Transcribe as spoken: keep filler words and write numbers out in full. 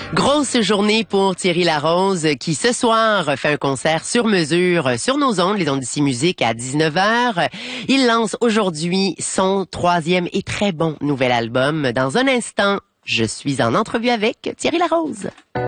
Grosse journée pour Thierry Larose qui ce soir fait un concert sur mesure sur nos ondes, les ondes d'ici musique à dix-neuf heures. Il lance aujourd'hui son troisième et très bon nouvel album. Dans un instant, je suis en entrevue avec Thierry Larose.